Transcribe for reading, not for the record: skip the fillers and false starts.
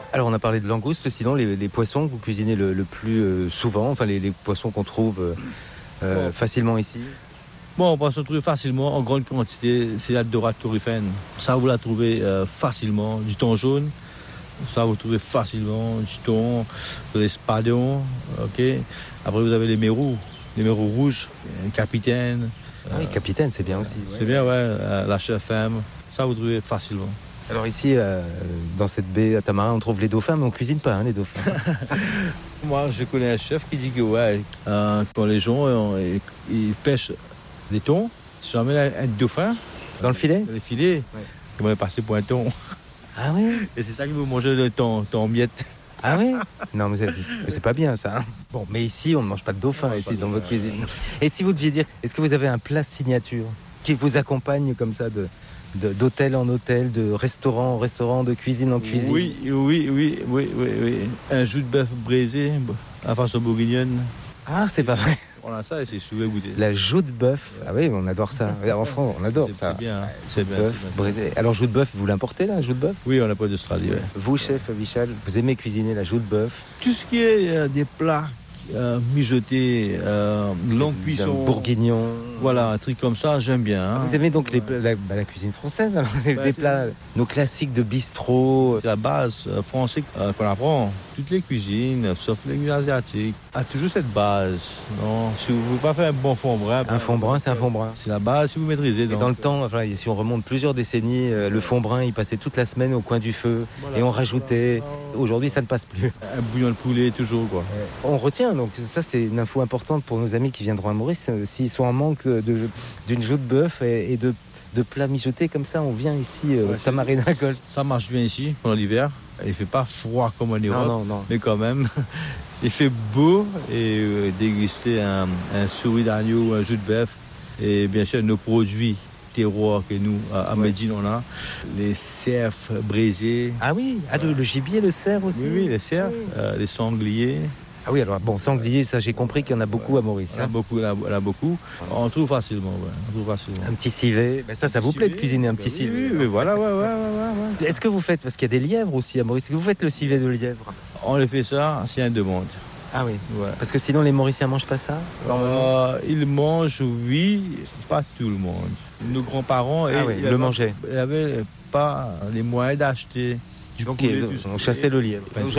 Alors on a parlé de langoustes, sinon les poissons que vous cuisinez le plus souvent, enfin les poissons qu'on trouve facilement ici. Bon, on peut se trouver facilement en grande quantité, c'est la dorade turrifène. Ça, vous la trouvez facilement. Du thon jaune, ça, vous trouvez facilement. Du thon, des spadons, ok. Après, vous avez les mérous rouges, capitaine. Ah oui, capitaine, c'est bien aussi. C'est bien, ouais, la chef femme. Ça, vous trouvez facilement. Alors ici, dans cette baie à Tamarin, on trouve les dauphins, mais on cuisine pas les dauphins. Moi, je connais un chef qui dit que ouais, quand les gens ils pêchent des thons, si jamais un dauphin Dans le filet? les filets, ils vont passer pour un thon. Ah oui? Et c'est ça qu'ils vont manger le thon en miettes. Ah oui? Non, mais c'est pas bien ça. Hein. Bon, mais ici, on ne mange pas de dauphin ici dans votre cuisine. Et si vous deviez dire, est-ce que vous avez un plat signature qui vous accompagne comme ça d'hôtel en hôtel, de restaurant en restaurant, de cuisine en cuisine? Oui. Un jus de bœuf braisé à façon bourguignonne. Ah, c'est pas vrai. On a ça et c'est souvent goûté. La joue de bœuf. Ah oui, on adore ça. En France, on adore ça. C'est bien. C'est bien. Bœuf braisé. Alors, joue de bœuf, vous l'importez là, joue de bœuf? Oui, on n'a pas d'Australie. Ouais. Vous, chef Vichal, vous aimez cuisiner la joue de bœuf? Tout ce qui est des plats mijotés, longue cuisson. Bourguignon. Voilà, un truc comme ça, j'aime bien. Hein. Vous aimez donc la cuisine française, alors, des plats, nos classiques de bistrot. C'est la base française qu'on apprend. Toutes les cuisines, sauf les cuisines asiatiques, a toujours cette base. Non, si vous ne voulez pas faire un bon fond brun... Un fond brun, c'est un fond brun. C'est la base si vous maîtrisez. Et dans le temps, enfin, si on remonte plusieurs décennies, le fond brun, il passait toute la semaine au coin du feu. Voilà, et on rajoutait. Voilà. Aujourd'hui, ça ne passe plus. Un bouillon de poulet, toujours, quoi. On retient, donc ça, c'est une info importante pour nos amis qui viendront à Maurice. S'ils sont en manque d'une joue de bœuf et de plats mijotés comme ça, on vient ici au Tamarina Golf. Ça marche bien ici pendant l'hiver. Il fait pas froid comme en Europe, non. Mais quand même, il fait beau et déguster un souris d'agneau ou un jus de bœuf. Et bien sûr, nos produits terroirs que nous, à Médine, on a. Les cerfs braisés. Ah oui, le gibier, le cerf aussi. Oui, les cerfs, les sangliers. Ah oui, alors bon, sanglier, ça j'ai compris qu'il y en a beaucoup à Maurice. Il y en a beaucoup. On trouve facilement, Un petit civet, ben ça vous plaît de cuisiner un petit civet? Oui, voilà, ouais. Est-ce que vous faites, parce qu'il y a des lièvres aussi à Maurice, est-ce que vous faites le civet de lièvre? On le fait ça s'il y a une demande. Ah oui, ouais. Parce que sinon les Mauriciens mangent pas ça? Ils mangent, oui, pas tout le monde. Nos grands-parents le mangeaient. Ils n'avaient pas les moyens d'acheter du poulet. On chassait le lièvre.